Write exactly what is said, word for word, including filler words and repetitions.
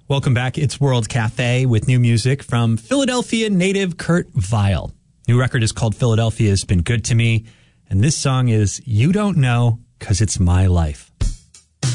Welcome back. It's World Cafe with new music from Philadelphia native Kurt Vile. New record is called Philadelphia Has Been Good to Me. And this song is You Don't Know 'Cause It's My Life.